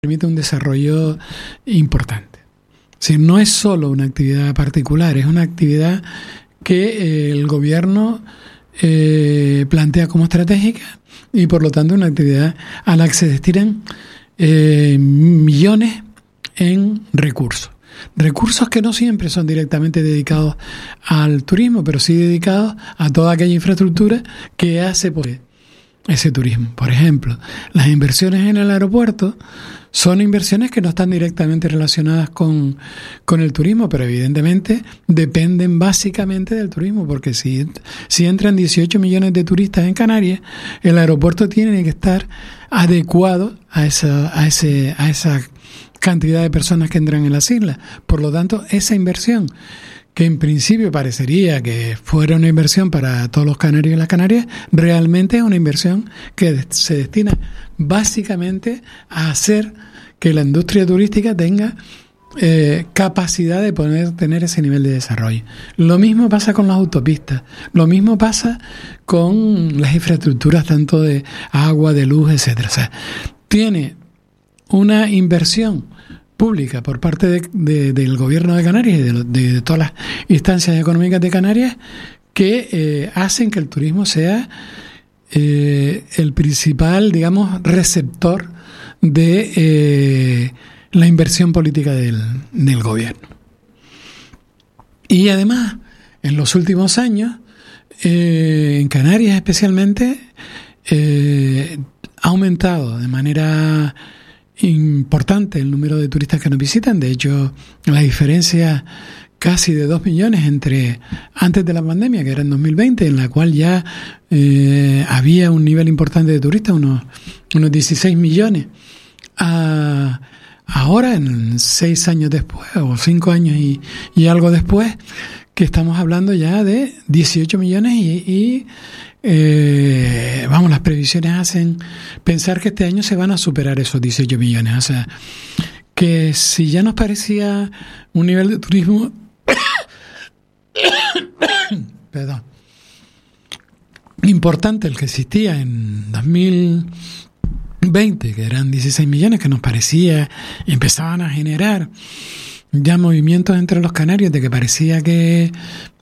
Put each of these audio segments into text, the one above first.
permite un desarrollo importante. Es decir, no es solo una actividad particular, es una actividad que el gobierno plantea como estratégica y por lo tanto una actividad a la que se destinan millones en recursos. Recursos que no siempre son directamente dedicados al turismo, pero sí dedicados a toda aquella infraestructura que hace ese turismo. Por ejemplo, las inversiones en el aeropuerto son inversiones que no están directamente relacionadas con el turismo, pero evidentemente dependen básicamente del turismo, porque si entran 18 millones de turistas en Canarias, el aeropuerto tiene que estar adecuado a esa cantidad de personas que entran en las islas. Por lo tanto, esa inversión, que en principio parecería que fuera una inversión para todos los canarios y las Canarias, realmente es una inversión que se destina básicamente a hacer que la industria turística tenga capacidad de poder tener ese nivel de desarrollo. Lo mismo pasa con las autopistas, lo mismo pasa con las infraestructuras tanto de agua, de luz, etcétera. O sea, tiene una inversión pública por parte del gobierno de Canarias y de todas las instancias económicas de Canarias que hacen que el turismo sea el principal, digamos, receptor de la inversión política del gobierno. Y además, en los últimos años, en Canarias especialmente, ha aumentado de manera importante el número de turistas que nos visitan. De hecho, la diferencia casi de 2 millones entre antes de la pandemia, que era en 2020, en la cual ya había un nivel importante de turistas, unos 16 millones. Ahora, en 6 años después, o 5 años y algo después, que estamos hablando ya de 18 millones y las previsiones hacen pensar que este año se van a superar esos 18 millones. O sea, que si ya nos parecía un nivel de turismo importante el que existía en 2020, que eran 16 millones, que nos parecía, y empezaban a generar ya movimientos entre los canarios de que parecía que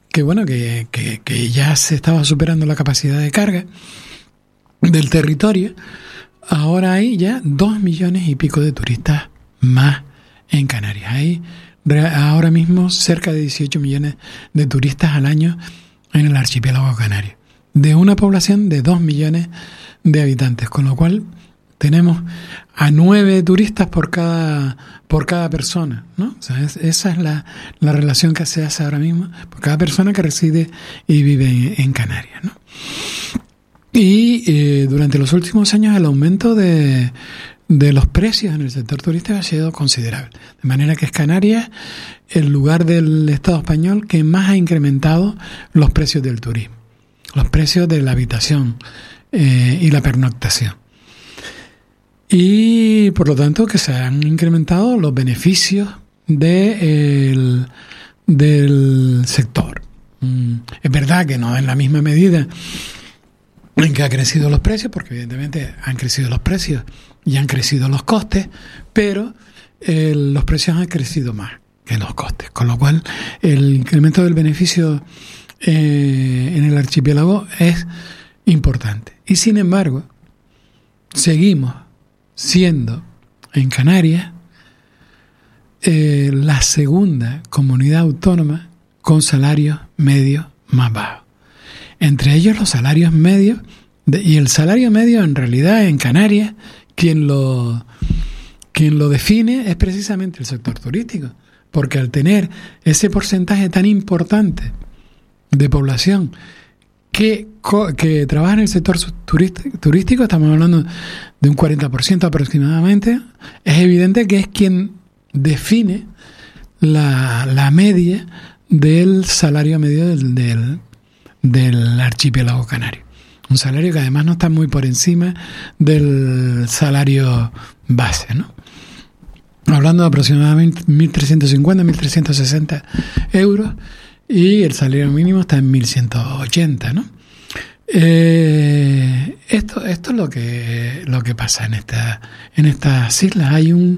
ya se estaba superando la capacidad de carga del territorio. Ahora hay ya 2 millones y pico de turistas más en Canarias. Hay ahora mismo cerca de 18 millones de turistas al año en el archipiélago canario, de una población de 2 millones de habitantes, con lo cual tenemos a 9 turistas por cada persona, ¿no? O sea, esa es la relación que se hace ahora mismo por cada persona que reside y vive en Canarias, ¿no? Y durante los últimos años el aumento de los precios en el sector turístico ha sido considerable. De manera que es Canarias el lugar del Estado español que más ha incrementado los precios del turismo, los precios de la habitación y la pernoctación. Y por lo tanto que se han incrementado los beneficios del sector. Es verdad que no en la misma medida en que ha crecido los precios, porque evidentemente han crecido los precios y han crecido los costes, pero los precios han crecido más que los costes, con lo cual el incremento del beneficio en el archipiélago es importante. Y sin embargo, seguimos siendo en Canarias la segunda comunidad autónoma con salarios medios más bajos. Entre ellos los salarios medios, y el salario medio en realidad en Canarias, quien lo define es precisamente el sector turístico, porque al tener ese porcentaje tan importante de población que trabaja en el sector turístico, estamos hablando de un 40% aproximadamente, es evidente que es quien define la media del salario medio del archipiélago canario. Un salario que además no está muy por encima del salario base, ¿no? Hablando de aproximadamente 1.350, 1.360 euros, y el salario mínimo está en 1.180, ¿no? Esto es lo que pasa en estas islas. Hay un